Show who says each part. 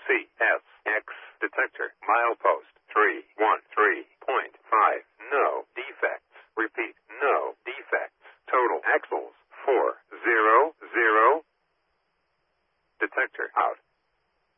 Speaker 1: CSX detector. Milepost 313.5. No defects. Repeat, no defects. Total axles 400. Detector out.